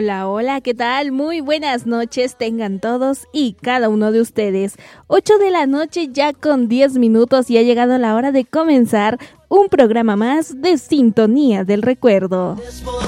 Hola, hola, ¿qué tal? Muy buenas noches tengan todos y cada uno de ustedes. 8 de la noche ya con 10 minutos y ha llegado la hora de comenzar un programa más de Sintonía del Recuerdo.